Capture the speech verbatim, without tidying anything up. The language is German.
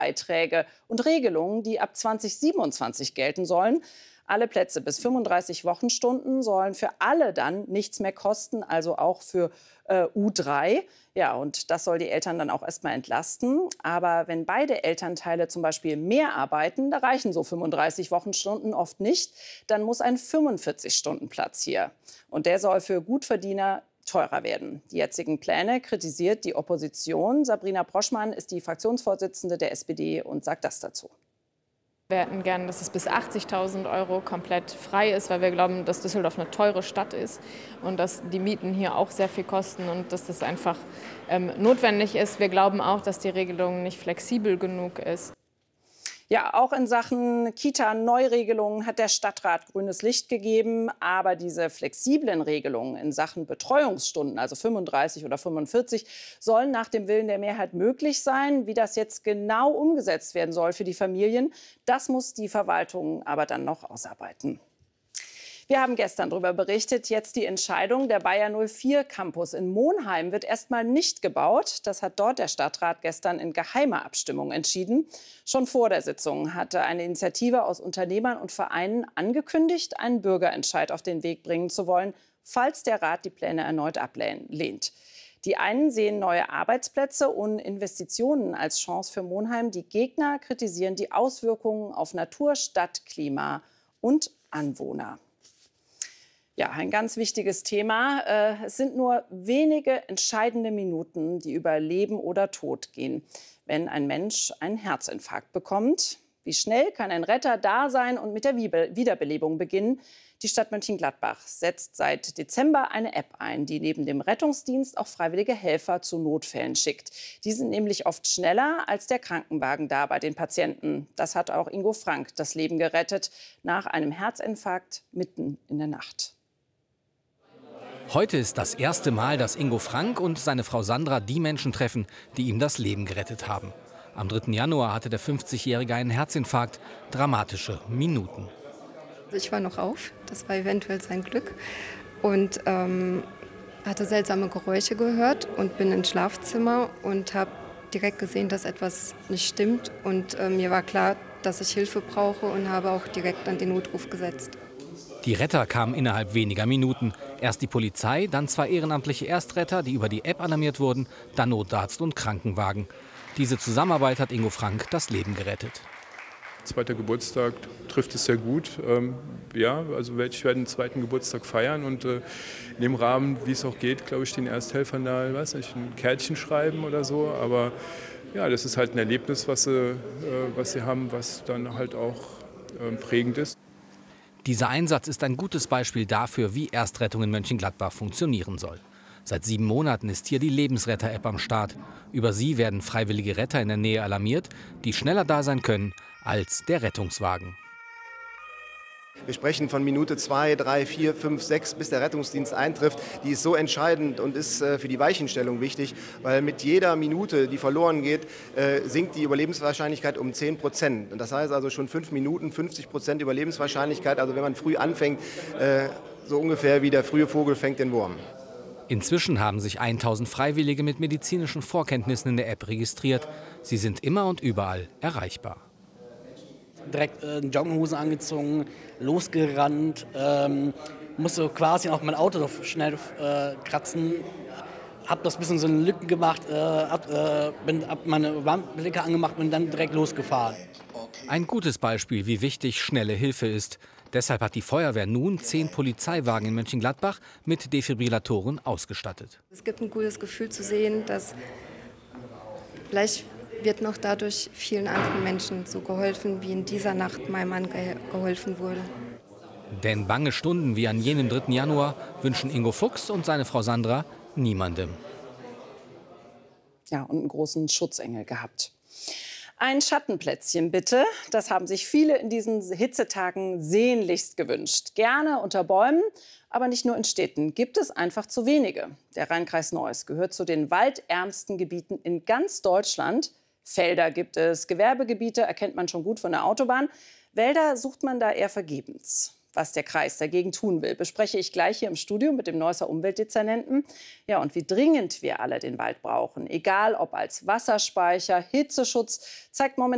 Beiträge und Regelungen, die ab zweitausendsiebenundzwanzig gelten sollen. Alle Plätze bis fünfunddreißig Wochenstunden sollen für alle dann nichts mehr kosten, also auch für äh, U drei. Ja, und das soll die Eltern dann auch erst mal entlasten. Aber wenn beide Elternteile zum Beispiel mehr arbeiten, da reichen so fünfunddreißig Wochenstunden oft nicht, dann muss ein fünfundvierzig-Stunden-Platz hier. Und der soll für Gutverdiener teurer werden. Die jetzigen Pläne kritisiert die Opposition. Sabrina Proschmann ist die Fraktionsvorsitzende der S P D und sagt das dazu. Wir hätten gern, dass es bis achtzigtausend Euro komplett frei ist, weil wir glauben, dass Düsseldorf eine teure Stadt ist und dass die Mieten hier auch sehr viel kosten und dass das einfach ähm, notwendig ist. Wir glauben auch, dass die Regelung nicht flexibel genug ist. Ja, auch in Sachen Kita-Neuregelungen hat der Stadtrat grünes Licht gegeben. Aber diese flexiblen Regelungen in Sachen Betreuungsstunden, also fünfunddreißig oder fünfundvierzig, sollen nach dem Willen der Mehrheit möglich sein. Wie das jetzt genau umgesetzt werden soll für die Familien, das muss die Verwaltung aber dann noch ausarbeiten. Wir haben gestern darüber berichtet, jetzt die Entscheidung. Der Bayer null vier Campus in Monheim wird erst mal nicht gebaut. Das hat dort der Stadtrat gestern in geheimer Abstimmung entschieden. Schon vor der Sitzung hatte eine Initiative aus Unternehmern und Vereinen angekündigt, einen Bürgerentscheid auf den Weg bringen zu wollen, falls der Rat die Pläne erneut ablehnt. Die einen sehen neue Arbeitsplätze und Investitionen als Chance für Monheim. Die Gegner kritisieren die Auswirkungen auf Natur, Stadt, Klima und Anwohner. Ja, ein ganz wichtiges Thema. Es sind nur wenige entscheidende Minuten, die über Leben oder Tod gehen, wenn ein Mensch einen Herzinfarkt bekommt. Wie schnell kann ein Retter da sein und mit der Wiederbelebung beginnen? Die Stadt Mönchengladbach setzt seit Dezember eine App ein, die neben dem Rettungsdienst auch freiwillige Helfer zu Notfällen schickt. Die sind nämlich oft schneller als der Krankenwagen da bei den Patienten. Das hat auch Ingo Frank das Leben gerettet nach einem Herzinfarkt mitten in der Nacht. Heute ist das erste Mal, dass Ingo Frank und seine Frau Sandra die Menschen treffen, die ihm das Leben gerettet haben. Am dritten Januar hatte der fünfzigjährige einen Herzinfarkt. Dramatische Minuten. Ich war noch auf, das war eventuell sein Glück. Und ähm, hatte seltsame Geräusche gehört und bin ins Schlafzimmer und habe direkt gesehen, dass etwas nicht stimmt. Und äh, mir war klar, dass ich Hilfe brauche und habe auch direkt an den Notruf gesetzt. Die Retter kamen innerhalb weniger Minuten. Erst die Polizei, dann zwei ehrenamtliche Erstretter, die über die App alarmiert wurden, dann Notarzt und Krankenwagen. Diese Zusammenarbeit hat Ingo Frank das Leben gerettet. Zweiter Geburtstag trifft es sehr gut. Ähm, ja, also ich werde den zweiten Geburtstag feiern und äh, in dem Rahmen, wie es auch geht, glaube ich, den Ersthelfern da, weiß nicht, ein Kärtchen schreiben oder so. Aber ja, das ist halt ein Erlebnis, was sie, äh, was sie haben, was dann halt auch äh, prägend ist. Dieser Einsatz ist ein gutes Beispiel dafür, wie Erstrettung in Mönchengladbach funktionieren soll. Seit sieben Monaten ist hier die Lebensretter-App am Start. Über sie werden freiwillige Retter in der Nähe alarmiert, die schneller da sein können als der Rettungswagen. Wir sprechen von Minute zwei, drei, vier, fünf, sechs, bis der Rettungsdienst eintrifft. Die ist so entscheidend und ist für die Weichenstellung wichtig, weil mit jeder Minute, die verloren geht, sinkt die Überlebenswahrscheinlichkeit um zehn Prozent. Und das heißt also schon fünf Minuten, fünfzig Prozent Überlebenswahrscheinlichkeit. Also wenn man früh anfängt, so ungefähr wie der frühe Vogel fängt den Wurm. Inzwischen haben sich tausend Freiwillige mit medizinischen Vorkenntnissen in der App registriert. Sie sind immer und überall erreichbar. Direkt äh, Jogginghosen angezogen, losgerannt, ähm, musste quasi auch mein Auto schnell äh, kratzen, hab das bisschen so eine Lücke gemacht, äh, hab, äh, bin hab meine Warnblinker angemacht und dann direkt losgefahren. Ein gutes Beispiel, wie wichtig schnelle Hilfe ist. Deshalb hat die Feuerwehr nun zehn Polizeiwagen in Mönchengladbach mit Defibrillatoren ausgestattet. Es gibt ein gutes Gefühl zu sehen, dass vielleicht wird noch dadurch vielen anderen Menschen so geholfen, wie in dieser Nacht meinem Mann ge geholfen wurde. Denn bange Stunden wie an jenem dritten Januar wünschen Ingo Fuchs und seine Frau Sandra niemandem. Ja, und einen großen Schutzengel gehabt. Ein Schattenplätzchen bitte. Das haben sich viele in diesen Hitzetagen sehnlichst gewünscht. Gerne unter Bäumen, aber nicht nur in Städten. Gibt es einfach zu wenige. Der Rheinkreis Neuss gehört zu den waldärmsten Gebieten in ganz Deutschland. Felder gibt es, Gewerbegebiete erkennt man schon gut von der Autobahn. Wälder sucht man da eher vergebens. Was der Kreis dagegen tun will, bespreche ich gleich hier im Studio mit dem Neusser Umweltdezernenten. Ja, und wie dringend wir alle den Wald brauchen, egal ob als Wasserspeicher, Hitzeschutz, zeigt momentan